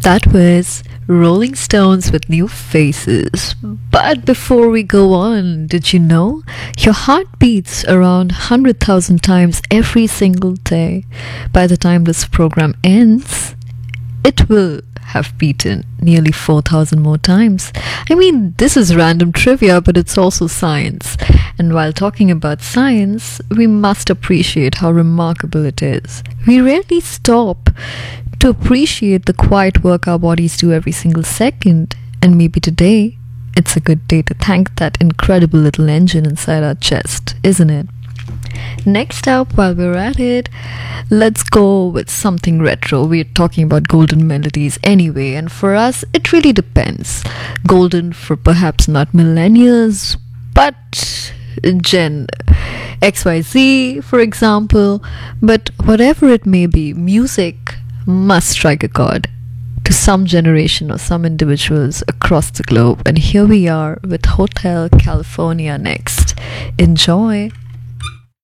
That was Rolling Stones with New Faces. But before we go on, did you know your heart beats around 100,000 times every single day? By the time this program ends, it will have beaten nearly 4,000 more times. I mean, this is random trivia, but it's also science. And while talking about science, we must appreciate how remarkable it is. We rarely stop to appreciate the quiet work our bodies do every single second. And maybe today, it's a good day to thank that incredible little engine inside our chest, isn't it? Next up, while we're at it, let's go with something retro. We're talking about golden melodies anyway, and for us, it really depends. Golden for perhaps not millennials, but Gen XYZ, for example. But whatever it may be, music must strike a chord to some generation or some individuals across the globe. And here we are with Hotel California next. Enjoy.